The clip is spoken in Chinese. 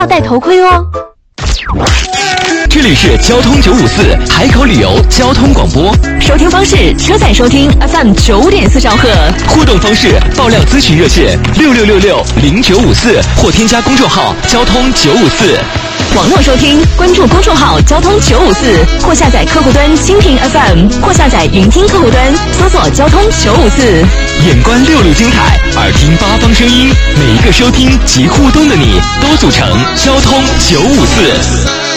要戴头盔哦。 这里是交通954海口旅游交通广播， 收听方式：车载收听 FM 9.4兆赫。 互动方式：爆料咨询热线66660954或添加公众号交通954。 网络收听，关注公众号交通954，或下载客户端蜻蜓 FM， 或下载云听客户端，搜索交通954。 眼观六路精彩，耳听八方声音，每一个收听及互动的你，都组成交通954。